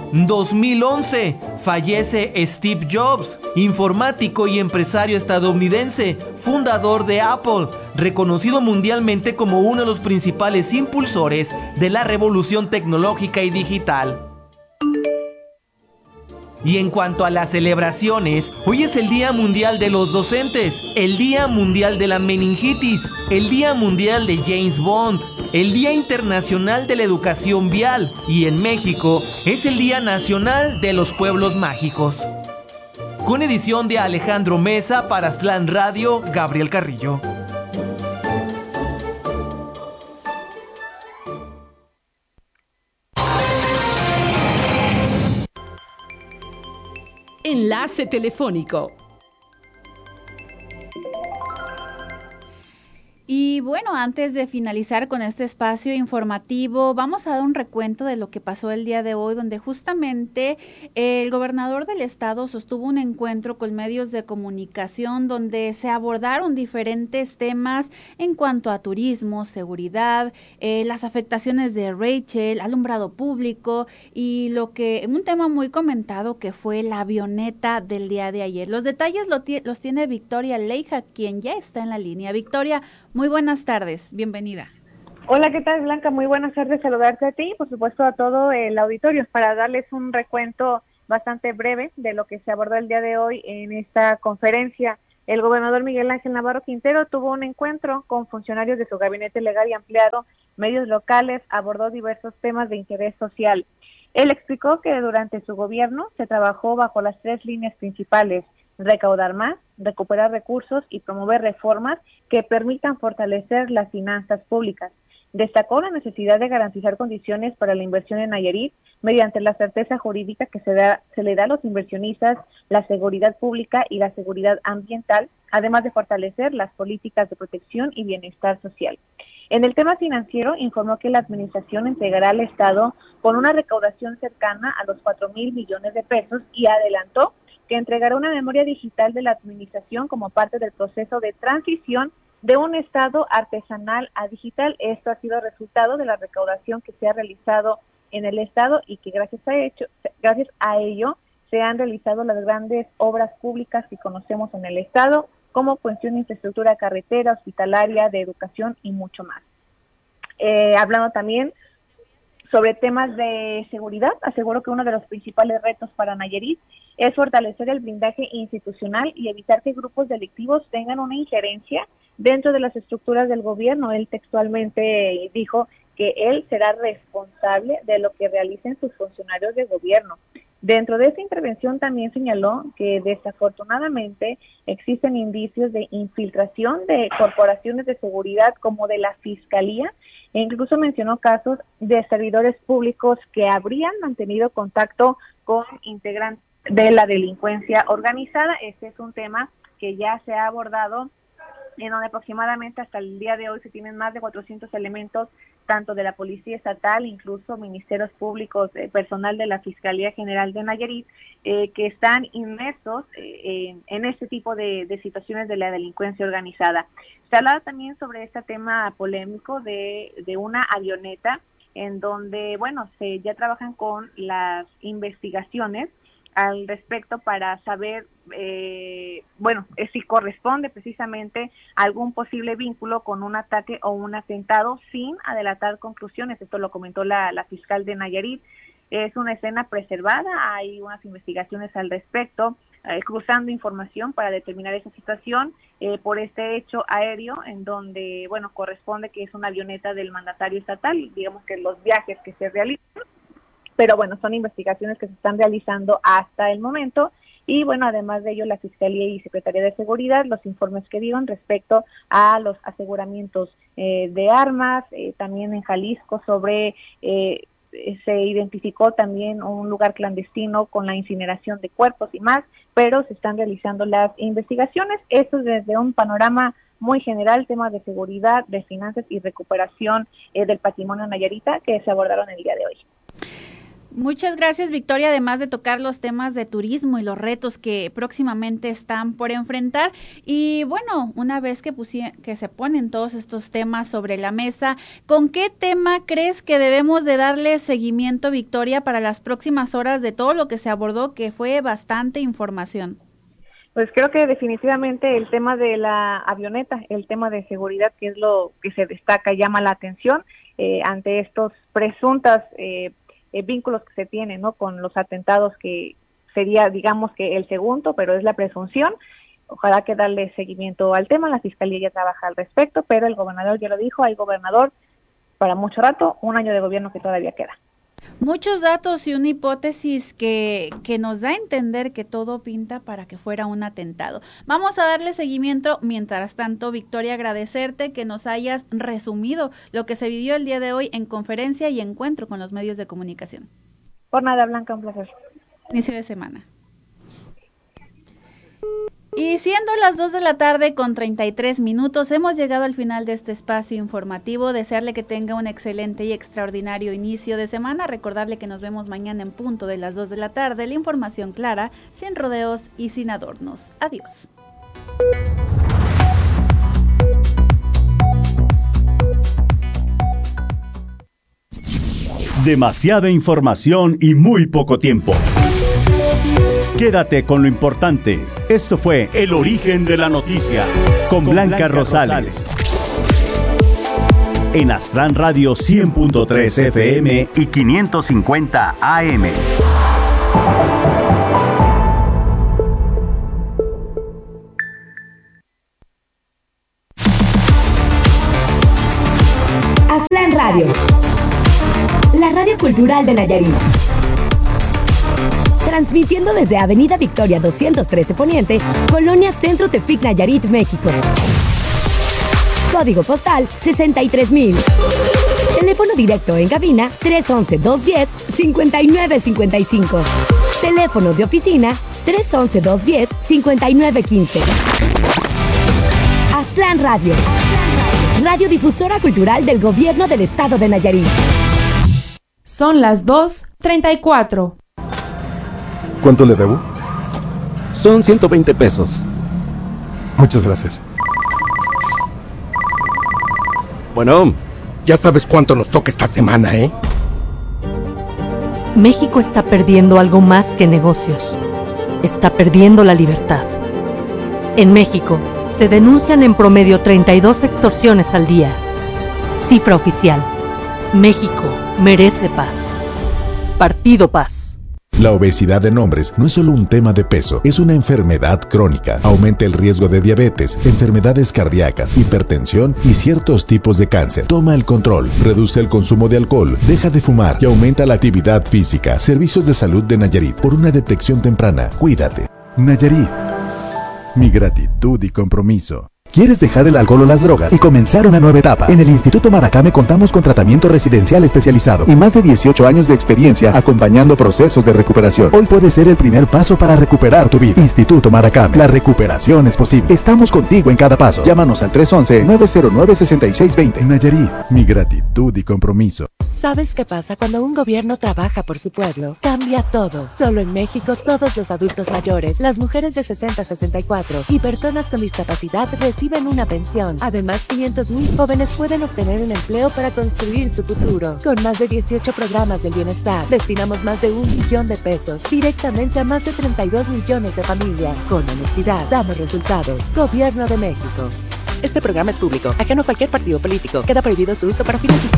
2011, fallece Steve Jobs, informático y empresario estadounidense, fundador de Apple, reconocido mundialmente como uno de los principales impulsores de la revolución tecnológica y digital. Y en cuanto a las celebraciones, hoy es el Día Mundial de los Docentes, el Día Mundial de la Meningitis, el Día Mundial de James Bond, el Día Internacional de la Educación Vial y en México es el Día Nacional de los Pueblos Mágicos. Con edición de Alejandro Mesa para Aztlán Radio, Gabriel Carrillo. Enlace telefónico. Y bueno, antes de finalizar con este espacio informativo, vamos a dar un recuento de lo que pasó el día de hoy, donde justamente el gobernador del estado sostuvo un encuentro con medios de comunicación donde se abordaron diferentes temas en cuanto a turismo, seguridad, las afectaciones de Rachel, alumbrado público y un tema muy comentado que fue la avioneta del día de ayer. Los detalles los tiene Victoria Leija, quien ya está en la línea. Victoria, muy buenas tardes, bienvenida. Hola, ¿qué tal, Blanca? Muy buenas tardes, saludarte a ti y por supuesto a todo el auditorio para darles un recuento bastante breve de lo que se abordó el día de hoy en esta conferencia. El gobernador Miguel Ángel Navarro Quintero tuvo un encuentro con funcionarios de su gabinete legal y ampliado, medios locales, abordó diversos temas de interés social. Él explicó que durante su gobierno se trabajó bajo las 3 líneas principales: recaudar más, recuperar recursos y promover reformas que permitan fortalecer las finanzas públicas. Destacó la necesidad de garantizar condiciones para la inversión en Nayarit mediante la certeza jurídica que se le da a los inversionistas, la seguridad pública y la seguridad ambiental, además de fortalecer las políticas de protección y bienestar social. En el tema financiero, informó que la administración entregará al Estado con una recaudación cercana a los 4,000 millones de pesos y adelantó que entregará una memoria digital de la administración como parte del proceso de transición de un estado artesanal a digital. Esto ha sido resultado de la recaudación que se ha realizado en el estado y que gracias a ello se han realizado las grandes obras públicas que conocemos en el estado, como cuestión de infraestructura carretera, hospitalaria, de educación y mucho más. Hablando también sobre temas de seguridad, aseguró que uno de los principales retos para Nayarit es fortalecer el blindaje institucional y evitar que grupos delictivos tengan una injerencia dentro de las estructuras del gobierno. Él textualmente dijo que él será responsable de lo que realicen sus funcionarios de gobierno. Dentro de esta intervención también señaló que desafortunadamente existen indicios de infiltración de corporaciones de seguridad como de la Fiscalía, e incluso mencionó casos de servidores públicos que habrían mantenido contacto con integrantes de la delincuencia organizada. Este es un tema que ya se ha abordado, en donde aproximadamente hasta el día de hoy se tienen más de 400 elementos, tanto de la Policía Estatal, incluso ministerios públicos, personal de la Fiscalía General de Nayarit, que están inmersos en este tipo de situaciones de la delincuencia organizada. Se hablaba también sobre este tema polémico de una avioneta, en donde, bueno, ya trabajan con las investigaciones al respecto para saber, si corresponde precisamente algún posible vínculo con un ataque o un atentado, sin adelantar conclusiones. Esto lo comentó la fiscal de Nayarit. Es una escena preservada, hay unas investigaciones al respecto, cruzando información para determinar esa situación por este hecho aéreo, en donde, bueno, corresponde que es una avioneta del mandatario estatal, digamos que los viajes que se realizan, pero bueno, son investigaciones que se están realizando hasta el momento. Y bueno, además de ello, la Fiscalía y Secretaría de Seguridad, los informes que dieron respecto a los aseguramientos de armas, también en Jalisco se identificó también un lugar clandestino con la incineración de cuerpos y más, pero se están realizando las investigaciones. Esto desde un panorama muy general, temas de seguridad, de finanzas y recuperación del patrimonio nayarita que se abordaron el día de hoy. Muchas gracias, Victoria, además de tocar los temas de turismo y los retos que próximamente están por enfrentar. Y bueno, una vez que se ponen todos estos temas sobre la mesa, ¿con qué tema crees que debemos de darle seguimiento, Victoria, para las próximas horas de todo lo que se abordó, que fue bastante información? Pues creo que definitivamente el tema de la avioneta, el tema de seguridad, que es lo que se destaca, llama la atención ante estos presuntos vínculos que se tienen, ¿no?, con los atentados, que sería, digamos, que el segundo, pero es la presunción. Ojalá que darle seguimiento al tema. La Fiscalía ya trabaja al respecto, pero el gobernador ya lo dijo, hay gobernador para mucho rato, un año de gobierno que todavía queda. Muchos datos y una hipótesis que nos da a entender que todo pinta para que fuera un atentado. Vamos a darle seguimiento. Mientras tanto, Victoria, agradecerte que nos hayas resumido lo que se vivió el día de hoy en conferencia y encuentro con los medios de comunicación. Por nada, Blanca, un placer. Inicio de semana. Y siendo las 2 de la tarde con 33 minutos, hemos llegado al final de este espacio informativo. Desearle que tenga un excelente y extraordinario inicio de semana. Recordarle que nos vemos mañana en punto de las 2 de la tarde. La información clara, sin rodeos y sin adornos. Adiós. Demasiada información y muy poco tiempo. Quédate con lo importante. Esto fue El Origen de la Noticia con Blanca Rosales. En Astran Radio 100.3 FM y 550 AM. Astran Radio, la radio cultural de Nayarit. Transmitiendo desde Avenida Victoria 213 Poniente, Colonia Centro Tepic, Nayarit, México. Código postal 63,000. Teléfono directo en cabina 311-210-5955. Teléfonos de oficina 311-210-5915. Astlan Radio. Radiodifusora cultural del Gobierno del Estado de Nayarit. Son las 2:34. ¿Cuánto le debo? Son 120 pesos. Muchas gracias. Bueno, ya sabes cuánto nos toca esta semana, ¿eh? México está perdiendo algo más que negocios. Está perdiendo la libertad. En México, se denuncian en promedio 32 extorsiones al día. Cifra oficial. México merece paz. Partido Paz. La obesidad en hombres no es solo un tema de peso, es una enfermedad crónica. Aumenta el riesgo de diabetes, enfermedades cardíacas, hipertensión y ciertos tipos de cáncer. Toma el control, reduce el consumo de alcohol, deja de fumar y aumenta la actividad física. Servicios de Salud de Nayarit. Por una detección temprana, cuídate. Nayarit. Mi gratitud y compromiso. ¿Quieres dejar el alcohol o las drogas y comenzar una nueva etapa? En el Instituto Maracame contamos con tratamiento residencial especializado y más de 18 años de experiencia acompañando procesos de recuperación. Hoy puede ser el primer paso para recuperar tu vida. Instituto Maracame, la recuperación es posible. Estamos contigo en cada paso. Llámanos al 311-909-6620. Nayarit, mi gratitud y compromiso. ¿Sabes qué pasa cuando un gobierno trabaja por su pueblo? Cambia todo. Solo en México, todos los adultos mayores, las mujeres de 60 a 64 y personas con discapacidad reciben una pensión. Además, 500,000 jóvenes pueden obtener un empleo para construir su futuro. Con más de 18 programas del bienestar, destinamos más de 1 billón de pesos directamente a más de 32 millones de familias. Con honestidad, damos resultados. Gobierno de México. Este programa es público, ajeno a cualquier partido político. Queda prohibido su uso para fines